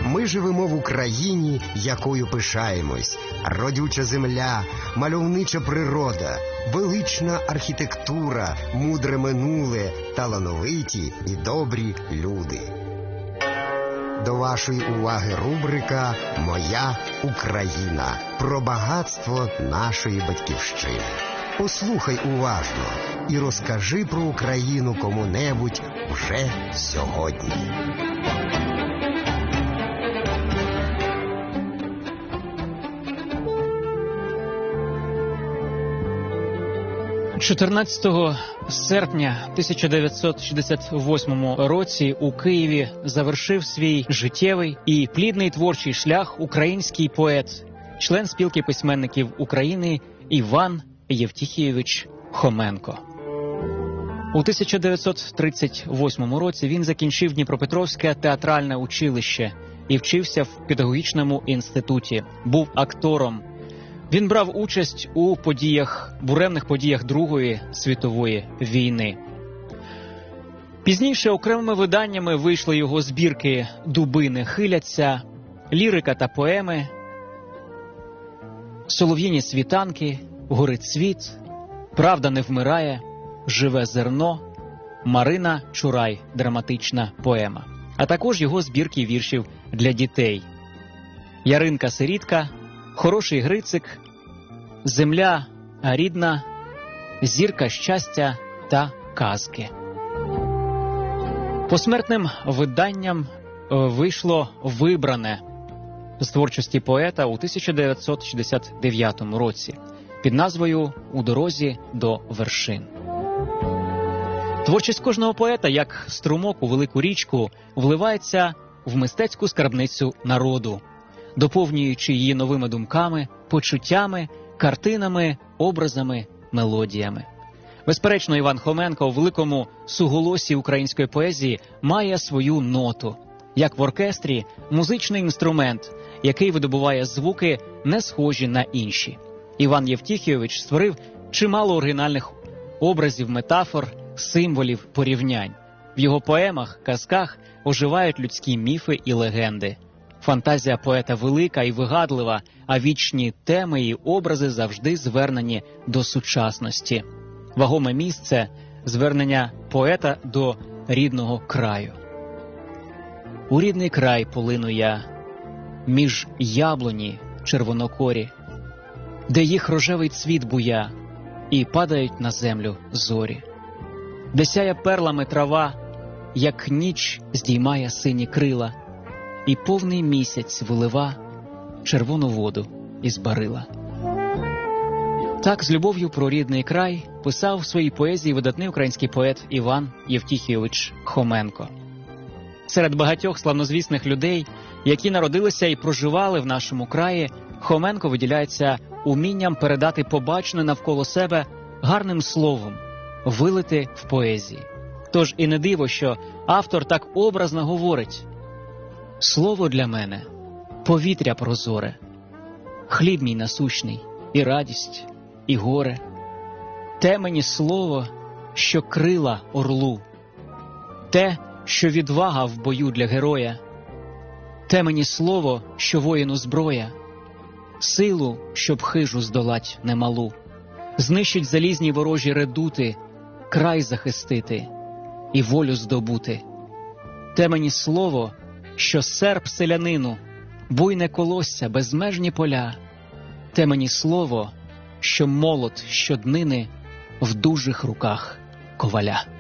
Ми живемо в Україні, якою пишаємось. Родюча земля, мальовнича природа, велична архітектура, мудре минуле, талановиті і добрі люди. До вашої уваги рубрика «Моя Україна» про багатство нашої батьківщини. Послухай уважно і розкажи про Україну кому-небудь вже сьогодні. 14 серпня 1968 році у Києві завершив свій життєвий і плідний творчий шлях український поет, член спілки письменників України Іван Євтіхійович Хоменко. У 1938 році він закінчив Дніпропетровське театральне училище і вчився в педагогічному інституті. Був актором. Він брав участь у буремних подіях Другої світової війни. Пізніше окремими виданнями вийшли його збірки «Дуби не хиляться», «Лірика та поеми», «Солов'їні світанки», «Горить світ», «Правда не вмирає», «Живе зерно», «Марина Чурай» – драматична поема, а також його збірки віршів для дітей «Яринка-сирітка», «Хороший Грицик», «Земля рідна», «Зірка щастя» та «Казки». Посмертним виданням вийшло «Вибране» з творчості поета у 1969 році під назвою «У дорозі до вершин». Творчість кожного поета, як струмок у велику річку, вливається в мистецьку скарбницю народу, доповнюючи її новими думками, почуттями, картинами, образами, мелодіями. Безперечно, Іван Хоменко у великому суголосі української поезії має свою ноту. Як в оркестрі, музичний інструмент, який видобуває звуки, не схожі на інші. Іван Євтіхійович створив чимало оригінальних образів, метафор, символів, порівнянь. В його поемах, казках оживають людські міфи і легенди. Фантазія поета велика і вигадлива, а вічні теми і образи завжди звернені до сучасності. Вагоме місце – звернення поета до рідного краю. У рідний край полину я, між яблуні червонокорі, де їх рожевий цвіт буя, і падають на землю зорі. Де сяє перлами трава, як ніч здіймає сині крила, і повний місяць вилива червону воду із барила. Так, з любов'ю про рідний край писав в своїй поезії видатний український поет Іван Євтіхійович Хоменко. Серед багатьох славнозвісних людей, які народилися і проживали в нашому краї, Хоменко виділяється умінням передати побачене навколо себе гарним словом, вилити в поезії. Тож і не диво, що автор так образно говорить: «Слово для мене – повітря прозоре, хліб мій насущний, і радість, і горе. Те мені слово, що крила орлу, те, що відвага в бою для героя, те мені слово, що воїну зброя, силу, щоб хижу здолать немалу, знищить залізні ворожі редути, край захистити і волю здобути. Те мені слово, що серп селянину, буйне колосся, безмежні поля. Те мені слово, що молот щоднини в дужих руках коваля».